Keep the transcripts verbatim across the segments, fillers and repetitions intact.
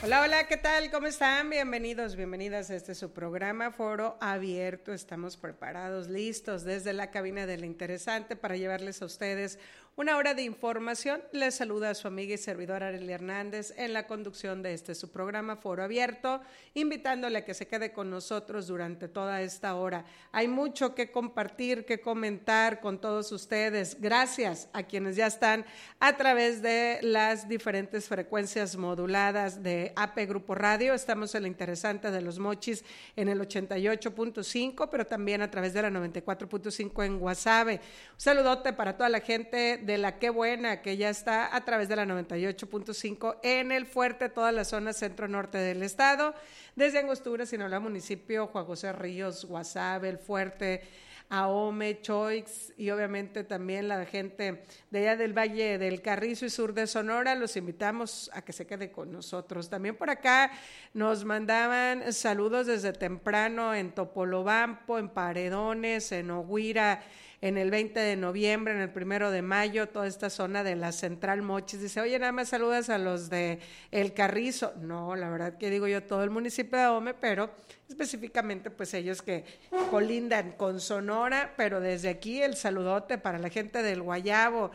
Hola, hola, ¿qué tal? ¿Cómo están? Bienvenidos, bienvenidas a este su programa Foro Abierto. Estamos preparados, listos desde la cabina del Interesante para llevarles a ustedes una hora de información. Les saluda a su amiga y servidora Arely Hernández en la conducción de este su programa Foro Abierto, invitándole a que se quede con nosotros durante toda esta hora. Hay mucho que compartir, que comentar con todos ustedes. Gracias a quienes ya están a través de las diferentes frecuencias moduladas de A P Grupo Radio. Estamos en la Interesante de los Mochis en el ochenta y ocho punto cinco, pero también a través de la noventa y cuatro punto cinco en Guasave. Un saludote para toda la gente de la Qué Buena, que ya está a través de la noventa y ocho punto cinco en el Fuerte, toda la zona centro-norte del estado, desde Angostura, Sinaloa, municipio, Juan José Ríos, Guasave, el Fuerte, Ahome, Choix, y obviamente también la gente de allá del Valle del Carrizo y sur de Sonora. Los invitamos a que se quede con nosotros. También por acá nos mandaban saludos desde temprano en Topolobampo, en Paredones, en Oguira, en el veinte de noviembre, en el primero de mayo, toda esta zona de la Central Mochis. Dice, oye, nada más saludas a los de El Carrizo. No, la verdad que digo yo todo el municipio de Ahome, pero específicamente pues ellos que colindan con Sonora, pero desde aquí el saludote para la gente del Guayabo,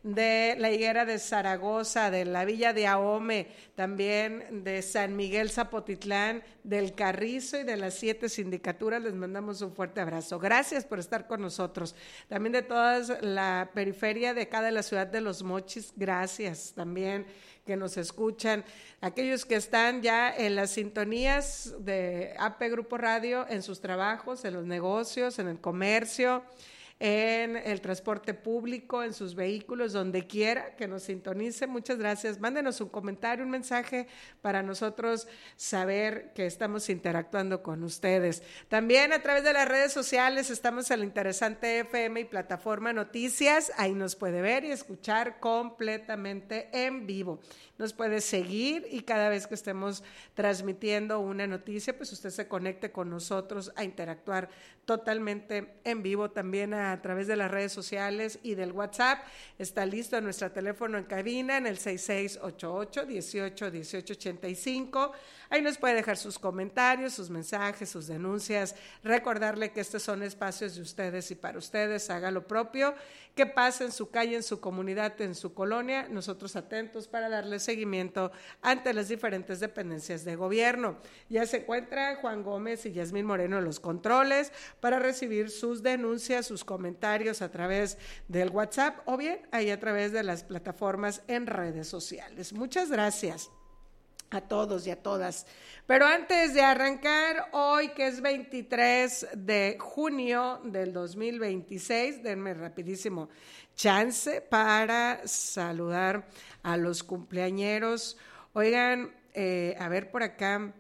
de la Higuera de Zaragoza, de la Villa de Ahome, también de San Miguel Zapotitlán, del Carrizo y de las siete sindicaturas. Les mandamos un fuerte abrazo. Gracias por estar con nosotros. También de toda la periferia de acá de la ciudad de Los Mochis, gracias también que nos escuchan. Aquellos que están ya en las sintonías de A P Grupo Radio, en sus trabajos, en los negocios, en el comercio, en el transporte público, en sus vehículos, donde quiera que nos sintonice. Muchas gracias. Mándenos un comentario, un mensaje para nosotros saber que estamos interactuando con ustedes. También a través de las redes sociales estamos en el Interesante F M y Plataforma Noticias. Ahí nos puede ver y escuchar completamente en vivo. Nos puede seguir y cada vez que estemos transmitiendo una noticia, pues usted se conecte con nosotros a interactuar totalmente en vivo. También a, a través de las redes sociales y del WhatsApp. Está listo nuestro teléfono en cabina en el seis seis ocho ocho, dieciocho, dieciocho ochenta y cinco. Ahí nos puede dejar sus comentarios, sus mensajes, sus denuncias. Recordarle que estos son espacios de ustedes y para ustedes. Haga lo propio. ¿Qué pasa en su calle, en su comunidad, en su colonia? Nosotros atentos para darle seguimiento ante las diferentes dependencias de gobierno. Ya se encuentra Juan Gómez y Yasmín Moreno en los controles para recibir sus denuncias, sus comentarios a través del WhatsApp o bien ahí a través de las plataformas en redes sociales. Muchas gracias a todos y a todas. Pero antes de arrancar, hoy que es veintitrés de junio del dos mil veintiséis, denme rapidísimo chance para saludar a los cumpleañeros. Oigan, eh, a ver por acá,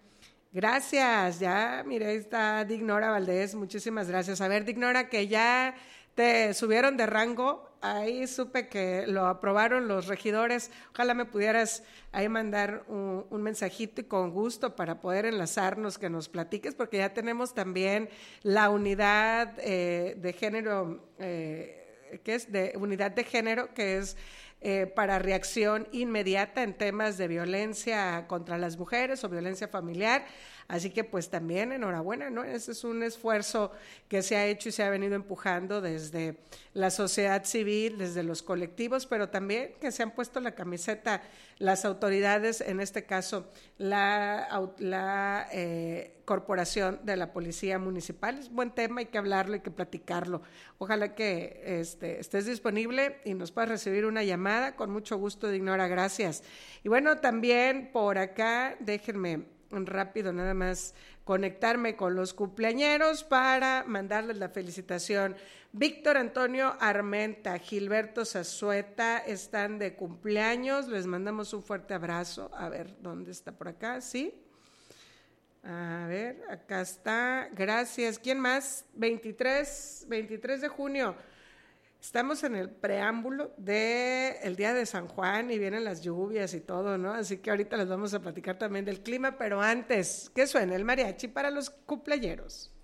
gracias, ya, mire, está Dignora Valdés, muchísimas gracias. A ver, Dignora, que ya te subieron de rango, ahí supe que lo aprobaron los regidores. Ojalá me pudieras ahí mandar un, un mensajito y con gusto para poder enlazarnos, que nos platiques, porque ya tenemos también la unidad eh, de género, eh, que es de unidad de género, que es Eh, para reacción inmediata en temas de violencia contra las mujeres o violencia familiar. Así que pues también enhorabuena, ¿no? Ese es un esfuerzo que se ha hecho y se ha venido empujando desde la sociedad civil, desde los colectivos, pero también que se han puesto la camiseta las autoridades, en este caso la, la eh, corporación de la Policía Municipal. Es buen tema, hay que hablarlo, hay que platicarlo. Ojalá que este, estés disponible y nos puedas recibir una llamada. Con mucho gusto, Dignora, gracias. Y bueno, también por acá, déjenme rápido nada más conectarme con los cumpleañeros para mandarles la felicitación. Víctor Antonio Armenta, Gilberto Zazueta están de cumpleaños, les mandamos un fuerte abrazo. A ver, ¿dónde está? Por acá, ¿sí? A ver, acá está, gracias. ¿Quién más? veintitrés de junio. Estamos en el preámbulo del Día de San Juan y vienen las lluvias y todo, ¿no? Así que ahorita les vamos a platicar también del clima, pero antes, que suene el mariachi para los cumpleañeros.